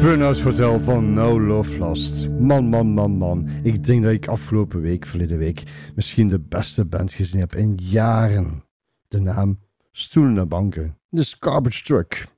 Burnout Hotel van No Love Lost. Man. Ik denk dat ik verleden week, misschien de beste band gezien heb in jaren. De naam Stoelen en Banken. Dus Garbage Truck.